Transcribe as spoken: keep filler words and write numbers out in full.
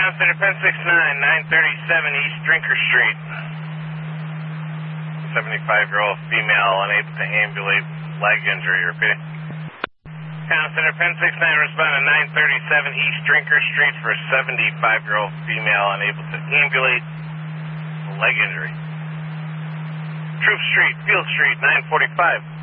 Town Center, Penn six nine, nine thirty-seven East Drinker Street. seventy-five-year-old female unable to ambulate, leg injury. Repeating. Town Center, Penn six nine, respond to nine thirty-seven East Drinker Street for a seventy-five-year-old female unable to ambulate, leg injury. Troop Street, Field Street, nine forty-five.